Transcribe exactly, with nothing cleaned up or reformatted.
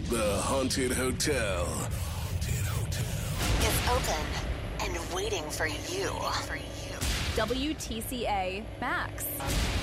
The Haunted Hotel is open and waiting for you. W T C A Max.